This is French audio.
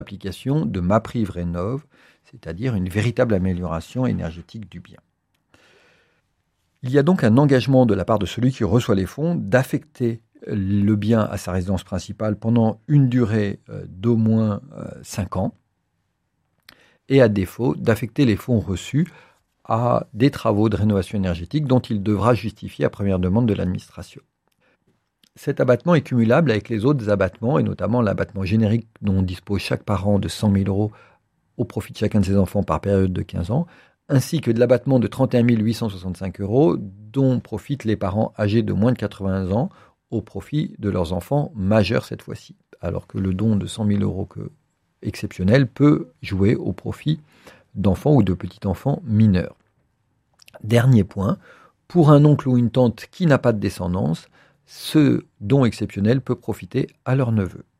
l'application de MaPrimeRénov', c'est-à-dire une véritable amélioration énergétique du bien. Il y a donc un engagement de la part de celui qui reçoit les fonds d'affecter le bien à sa résidence principale pendant une durée d'au moins 5 ans, et à défaut d'affecter les fonds reçus à des travaux de rénovation énergétique dont il devra justifier la première demande de l'administration. Cet abattement est cumulable avec les autres abattements, et notamment l'abattement générique dont dispose chaque parent de 100 000 € au profit de chacun de ses enfants par période de 15 ans, ainsi que de l'abattement de 31 865 € dont profitent les parents âgés de moins de 80 ans au profit de leurs enfants majeurs cette fois-ci, alors que le don de 100 000 € exceptionnel peut jouer au profit d'enfants ou de petits-enfants mineurs. Dernier point, pour un oncle ou une tante qui n'a pas de descendance, ce don exceptionnel peut profiter à leur neveu.